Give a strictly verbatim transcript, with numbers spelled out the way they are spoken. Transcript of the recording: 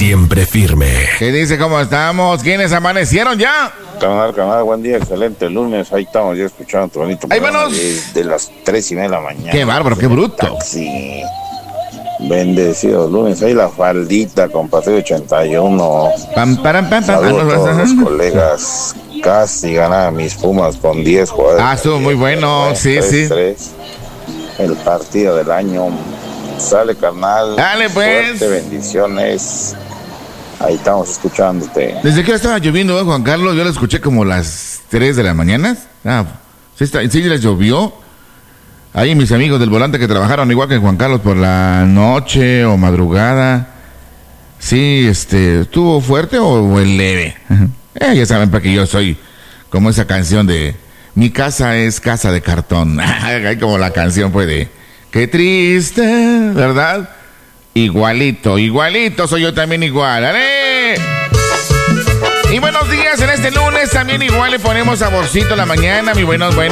siempre firme. ¿Qué dice? ¿Cómo estamos? ¿Quiénes amanecieron ya? Canal, canal, buen día, excelente lunes. Ahí estamos ya escuchando tu bonito Ahí programa vamos. de, de las tres y media de la mañana. Qué bárbaro, qué bruto. Sí. Bendecido lunes. Ahí la faldita con Paseo ochenta y uno. Pam, param, pam, pam. Saludos a todos los colegas. Casi ganaba mis Pumas con diez jugadores. Ah, estuvo muy bueno. Sí, sí. tres. El partido del año. Sale, carnal. Dale, pues. Fuerte, bendiciones. Ahí estamos escuchándote. Desde que estaba lloviendo, ¿eh, Juan Carlos? Yo lo escuché como las tres de la mañana. Ah, sí, está, sí les llovió. Ahí mis amigos del volante que trabajaron igual que Juan Carlos por la noche o madrugada. Sí, este, ¿estuvo fuerte o, o el leve? Eh, ya saben, para que yo soy como esa canción de mi casa es casa de cartón. Hay como la canción pues de qué triste, ¿verdad? Igualito, igualito, soy yo también igual. ¡Ale! Y buenos días en este lunes, también igual le ponemos saborcito a la mañana, mi buenos, buenos.